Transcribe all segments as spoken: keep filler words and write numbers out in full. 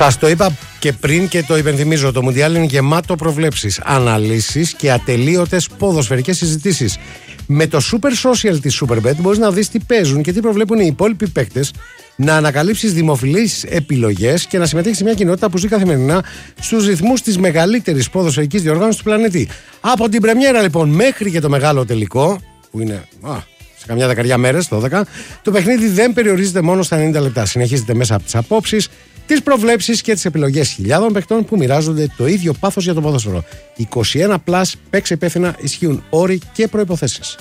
Σας το είπα και πριν και το υπενθυμίζω. Το Μουντιάλ είναι γεμάτο προβλέψεις, αναλύσεις και ατελείωτες ποδοσφαιρικές συζητήσεις. Με το Super Social της Superbet μπορείς να δεις τι παίζουν και τι προβλέπουν οι υπόλοιποι παίκτες, να ανακαλύψεις δημοφιλείς επιλογές και να συμμετέχεις σε μια κοινότητα που ζει καθημερινά στους ρυθμούς της μεγαλύτερης ποδοσφαιρικής διοργάνωσης του πλανήτη. Από την πρεμιέρα λοιπόν μέχρι και το μεγάλο τελικό, που είναι α, σε καμιά δεκαριά μέρες, δώδεκα, το παιχνίδι δεν περιορίζεται μόνο στα ενενήντα λεπτά. Συνεχίζεται μέσα από τις απόψεις, τις προβλέψεις και τις επιλογές χιλιάδων παιχτών που μοιράζονται το ίδιο πάθος για το ποδόσφαιρο. είκοσι ένα πλας, παίξε υπεύθυνα, ισχύουν όροι και προϋποθέσεις.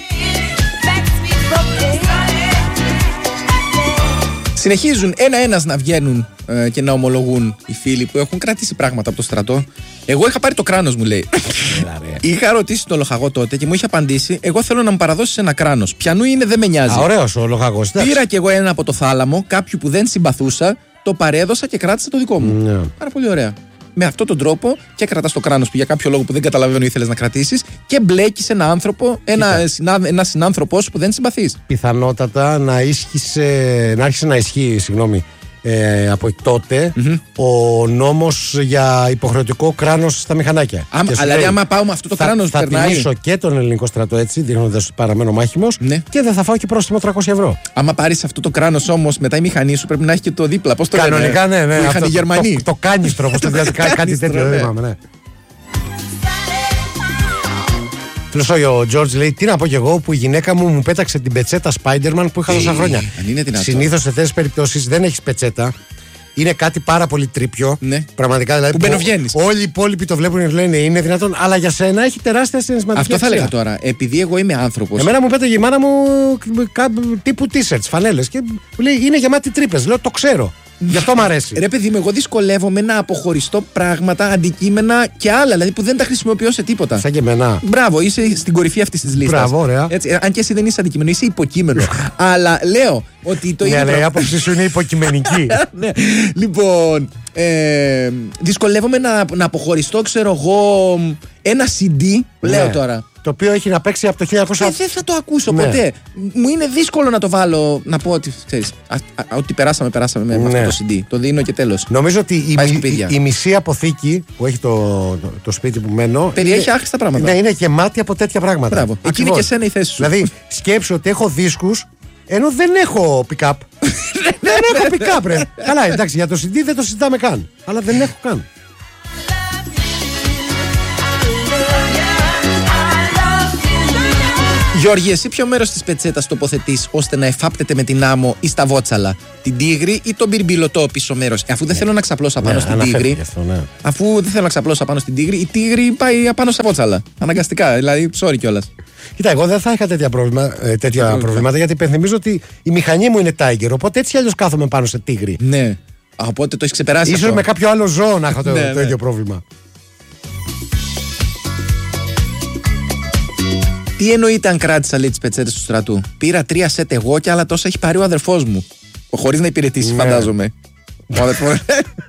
Συνεχίζουν ένα-ένας να βγαίνουν ε, και να ομολογούν οι φίλοι που έχουν κρατήσει πράγματα από το στρατό. Εγώ είχα πάρει το κράνος, μου λέει. Είχα ρωτήσει τον λοχαγό τότε και μου είχε απαντήσει: εγώ θέλω να μου παραδώσεις ένα κράνος. Πιανού είναι, δεν με νοιάζει. Α, ωραίος ο λοχαγός. Πήρα κι εγώ ένα από το θάλαμο, κάποιου που δεν συμπαθούσα, το παρέδωσα και κράτησα το δικό μου. Yeah. Πάρα πολύ ωραία. Με αυτόν τον τρόπο και κρατάς το κράνος που για κάποιο λόγο που δεν καταλαβαίνω ήθελες να κρατήσεις και μπλέκεις ένα άνθρωπο, ένα, συνα, ένα συνάνθρωπό σου που δεν συμπαθείς. Πιθανότατα να, ίσχυσε, να άρχισε να ισχύει, συγγνώμη, ε, από τότε mm-hmm. ο νόμος για υποχρεωτικό κράνος στα μηχανάκια. Άμα, δηλαδή, λέει, άμα πάω με αυτό το θα, κράνος, θα περνάει. τιμήσω και τον ελληνικό στρατό έτσι, δείχνοντας ότι παραμένω μάχημος, ναι. Και δεν θα φάω και πρόστιμο τριακόσια ευρώ. Άμα πάρεις αυτό το κράνος όμως, μετά η μηχανή σου πρέπει να έχει και το δίπλα. Πώς το λένε? Κανονικά, ναι, ναι. Που είχαν οι Γερμανοί. Το, το κάνιστρο, όπως το λέει, κάτι τέτοιο, δεν θυμάμαι, ναι. Φίλος ο Τζορτζ λέει: τι να πω κι εγώ που η γυναίκα μου μου πέταξε την πετσέτα Spider-Man που είχα τόσα χρόνια. Συνήθως σε τέτοιες περιπτώσεις δεν έχεις πετσέτα. Είναι κάτι πάρα πολύ τρίπιο. Ναι. Πραγματικά δηλαδή. Που μπαινοβγαίνεις. Όλοι οι υπόλοιποι το βλέπουν και λένε είναι δυνατόν, αλλά για σένα έχει τεράστια συναισθηματική αυτό αξία. Θα έλεγα τώρα. Επειδή εγώ είμαι άνθρωπος. Εμένα μου πέταγε η μάνα μου τύπου t-shirts, φανέλες και μου λέει είναι γεμάτη τρύπες. Λέω το ξέρω. Γι' αυτό μ' αρέσει. Ρε παιδί μου, εγώ δυσκολεύομαι να αποχωριστώ πράγματα, αντικείμενα και άλλα, δηλαδή που δεν τα χρησιμοποιώ σε τίποτα. Σαν και εμένα. Μπράβο, είσαι στην κορυφή αυτής της λίστας. Μπράβο, ωραία. Έτσι, αν και εσύ δεν είσαι αντικείμενο, είσαι υποκείμενο. Αλλά λέω ότι το ίδιο. Ναι, ναι, η άποψή σου είναι υποκειμενική. Ναι. Λοιπόν, ε, δυσκολεύομαι να, να αποχωριστώ, ξέρω εγώ, ένα σι ντι, λέω ναι. Τώρα. Το οποίο έχει να παίξει από το χίλια εννιακόσια. Δεν θα το ακούσω ναι. Ποτέ. Μου είναι δύσκολο να το βάλω, να πω ότι ξέρεις, α, α, ότι περάσαμε, περάσαμε με, ναι. Με αυτό το σι ντι. Το δίνω και τέλος. Νομίζω ότι η, η, η μισή αποθήκη που έχει το, το, το σπίτι που μένω. Περιέχει άχρηστα πράγματα. Ναι, είναι γεμάτη από τέτοια πράγματα. Μπράβο. Εκεί είναι και εσένα η θέση σου. Δηλαδή, σκέψου ότι έχω δίσκους ενώ δεν έχω pick-up. Δεν έχω pick-up, ρε. Καλά, εντάξει, για το σι ντι δεν το συζητάμε καν. Αλλά δεν έχω καν. Γιώργη, εσύ ποιο μέρος της πετσέτας τοποθετείς ώστε να εφάπτεται με την άμμο ή στα βότσαλα? Την τίγρη ή τον μπιρμπιλωτό πίσω μέρος? Αφού δεν θέλω να ξαπλώσω απάνω, ναι, στην τίγρη. Αυτό, ναι. Αφού δεν θέλω να ξαπλώσω απάνω στην τίγρη, η τίγρη πάει απάνω στα βότσαλα. Αναγκαστικά, δηλαδή, sorry κιόλας. Κοίτα, εγώ δεν θα είχα τέτοια, πρόβλημα, ε, τέτοια προβλήματα γιατί υπενθυμίζω ότι η μηχανή μου είναι Tiger. Οπότε έτσι αλλιώς κάθομαι πάνω σε τίγρη. Ναι. Οπότε το έχει ξεπεράσει. Ίσως αυτό. με κάποιο άλλο ζώο να έχω το, ναι, το ίδιο πρόβλημα. Τι εννοείται αν κράτησα, λέει, τις πετσέτες του στρατού? Πήρα τρία σετ εγώ και άλλα τόσα έχει πάρει ο αδερφός μου. Χωρίς να υπηρετήσει, ναι. Φαντάζομαι. Ο αδερφός.